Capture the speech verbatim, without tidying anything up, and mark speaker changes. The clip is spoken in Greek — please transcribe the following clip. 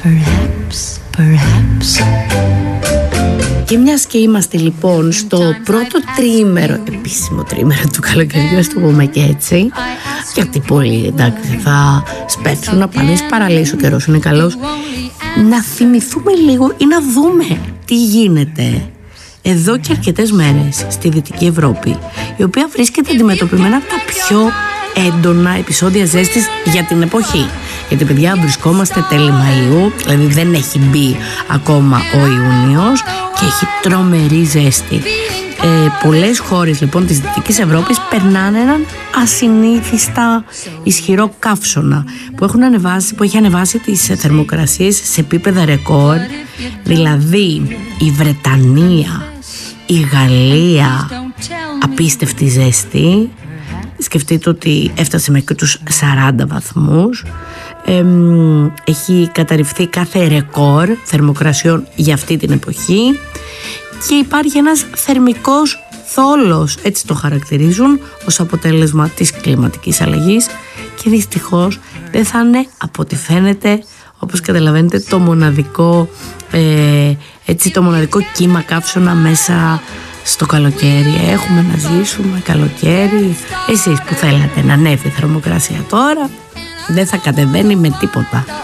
Speaker 1: Perhaps, perhaps. Και μιας και είμαστε λοιπόν στο πρώτο τριήμερο, επίσημο τριήμερο του καλοκαιριού, ας το πούμε και έτσι, γιατί πολλοί εντάξει θα σπεύσουν να πάνε στις παραλίες, ο καιρός είναι καλός, να θυμηθούμε λίγο ή να δούμε τι γίνεται εδώ και αρκετές μέρες στη Δυτική Ευρώπη, η οποία βρίσκεται αντιμετωπισμένα από τα πιο έντονα επεισόδια ζέστης για την εποχή. Γιατί παιδιά βρισκόμαστε τέλη Μαΐου, δηλαδή δεν έχει μπει ακόμα ο Ιούνιος και έχει τρομερή ζέστη. Ε, πολλές χώρες λοιπόν της Δυτικής Ευρώπης περνάνε έναν ασυνήθιστα ισχυρό καύσωνα που, έχουν ανεβάσει, που έχει ανεβάσει τις θερμοκρασίες σε επίπεδα ρεκόρ. Δηλαδή η Βρετανία, η Γαλλία, απίστευτη ζέστη. Σκεφτείτε ότι έφτασε μέχρι τους σαράντα βαθμούς. Ε, έχει καταρριφθεί κάθε ρεκόρ θερμοκρασιών για αυτή την εποχή και υπάρχει ένας θερμικός θόλος, έτσι το χαρακτηρίζουν, ως αποτέλεσμα της κλιματικής αλλαγής, και δυστυχώς δεν θα είναι από ό,τι φαίνεται, όπως καταλαβαίνετε, το μοναδικό, ε, έτσι, το μοναδικό κύμα καύσωνα μέσα στο καλοκαίρι. Έχουμε να ζήσουμε καλοκαίρι. Εσείς που θέλατε να ανέβει η θερμοκρασία τώρα, δεν θα κατεβαίνει με τίποτα.